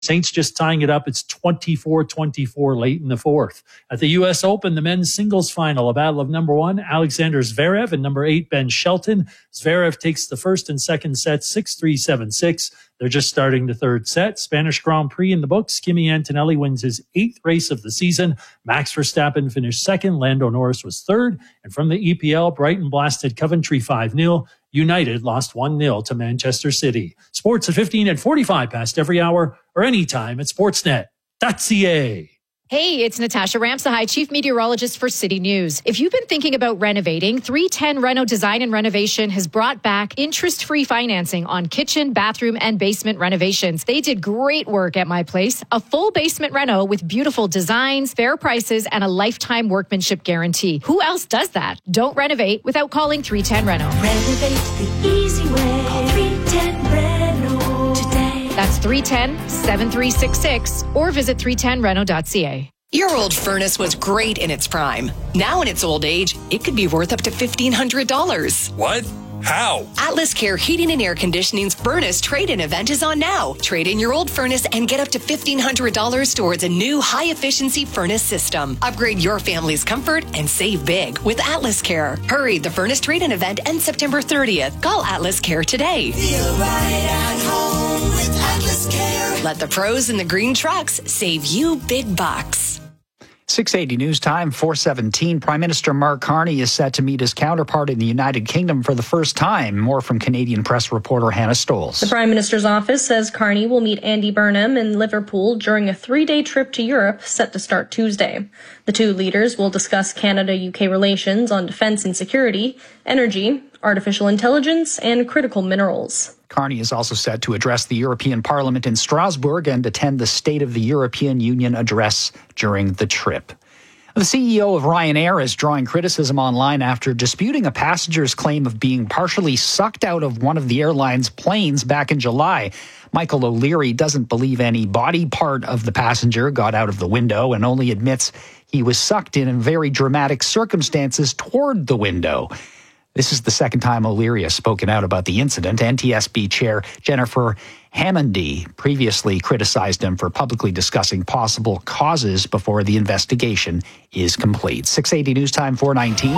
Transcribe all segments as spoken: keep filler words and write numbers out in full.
Saints just tying it up. It's twenty-four twenty-four late in the fourth. At the U S Open, the men's singles final, a battle of number one, Alexander Zverev, and number eight, Ben Shelton. Zverev takes the first and second sets, six three, seven six. They're just starting the third set. Spanish Grand Prix in the books. Kimi Antonelli wins his eighth race of the season. Max Verstappen finished second. Lando Norris was third. And from the E P L, Brighton blasted Coventry five nil. United lost one nil to Manchester City. Sports at fifteen and forty-five past every hour or anytime at sportsnet dot c a. Hey, it's Natasha Ramsahai, Chief Meteorologist for City News. If you've been thinking about renovating, three ten Reno Design and Renovation has brought back interest-free financing on kitchen, bathroom, and basement renovations. They did great work at my place. A full basement reno with beautiful designs, fair prices, and a lifetime workmanship guarantee. Who else does that? Don't renovate without calling three ten Reno. Renovate the easy way. Call three ten Reno today. That's three one zero, seven three six six or visit three ten reno dot c a. Your old furnace was great in its prime. Now in its old age, it could be worth up to fifteen hundred dollars. What? How? Atlas Care Heating and Air Conditioning's furnace trade-in event is on now. Trade in your old furnace and get up to fifteen hundred dollars towards a new high-efficiency furnace system. Upgrade your family's comfort and save big with Atlas Care. Hurry, the furnace trade-in event ends September thirtieth. Call Atlas Care today. Feel right at home with Atlas Care. Let the pros in the green trucks save you big bucks. six eighty News Time, four seventeen. Prime Minister Mark Carney is set to meet his counterpart in the United Kingdom for the first time. More from Canadian press reporter Hannah Stoles. The Prime Minister's office says Carney will meet Andy Burnham in Liverpool during a three-day trip to Europe set to start Tuesday. The two leaders will discuss Canada-U K relations on defence and security, energy, artificial intelligence, and critical minerals. Carney is also set to address the European Parliament in Strasbourg and attend the State of the European Union address during the trip. The C E O of Ryanair is drawing criticism online after disputing a passenger's claim of being partially sucked out of one of the airline's planes back in July. Michael O'Leary doesn't believe any body part of the passenger got out of the window and only admits he was sucked in in very dramatic circumstances toward the window. This is the second time O'Leary has spoken out about the incident. N T S B Chair Jennifer Hammondy previously criticized him for publicly discussing possible causes before the investigation is complete. six eighty News Time, four nineteen.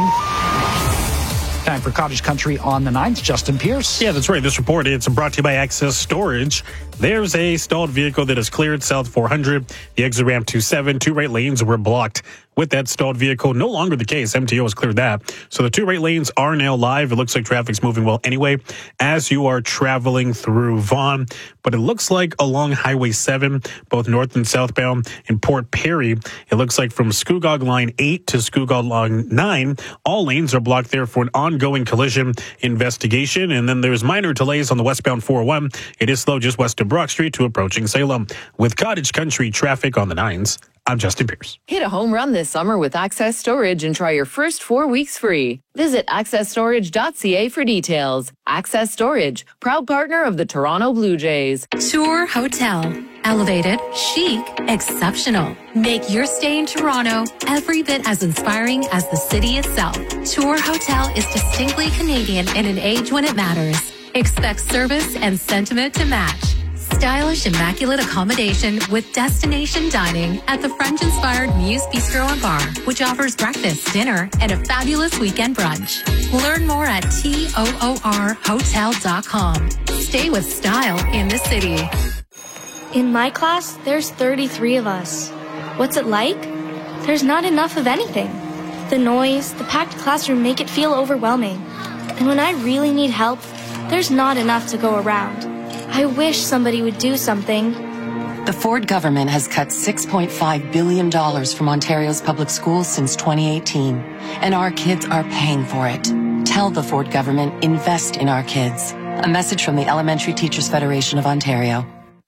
Time for Cottage Country on the ninth. Justin Pierce. Yeah, that's right. This report, it's brought to you by Access Storage. There's a stalled vehicle that is cleared south four hundred. The exit ramp two seven. Two right lanes were blocked with that stalled vehicle. No longer the case. M T O has cleared that. So the two right lanes are now live. It looks like traffic's moving well anyway as you are traveling through Vaughan. But it looks like along Highway seven, both north and southbound in Port Perry, it looks like from Scugog Line eight to Scugog Line nine, all lanes are blocked there for an ongoing collision investigation. And then there's minor delays on the westbound four oh one. It is slow just west of Brock Street to approaching Salem. With Cottage Country traffic on the nines, I'm Justin Pierce. Hit a home run this summer with Access Storage and try your first four weeks free. Visit access storage dot c a for details. Access Storage, proud partner of the Toronto Blue Jays. Tour Hotel. Elevated, chic, exceptional. Make your stay in Toronto every bit as inspiring as the city itself. Tour Hotel is distinctly Canadian in an age when it matters. Expect service and sentiment to match. Stylish, immaculate accommodation with destination dining at the French-inspired Muse Bistro and Bar, which offers breakfast, dinner, and a fabulous weekend brunch. Learn more at toor hotel dot com. Stay with style in the city. In my class, there's thirty-three of us. What's it like? There's not enough of anything. The noise, the packed classroom make it feel overwhelming. And when I really need help, there's not enough to go around. I wish somebody would do something. The Ford government has cut six point five billion dollars from Ontario's public schools since twenty eighteen, and our kids are paying for it. Tell the Ford government, invest in our kids. A message from the Elementary Teachers Federation of Ontario.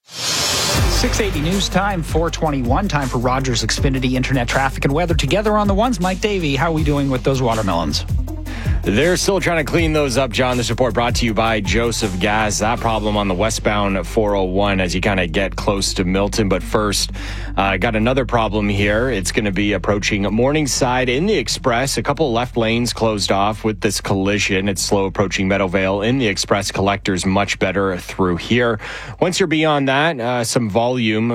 six eighty News Time, four twenty-one. Time for Rogers Xfinity Internet traffic and weather together on the ones. Mike Davey, how are we doing with those watermelons? They're still trying to clean those up, John. This report brought to you by Joseph Gas. That problem on the westbound four oh one as you kind of get close to Milton. But first, I uh, got another problem here. It's going to be approaching Morningside in the Express. A couple left lanes closed off with this collision. It's slow approaching Meadowvale in the Express. Collectors much better through here. Once you're beyond that, uh, some volume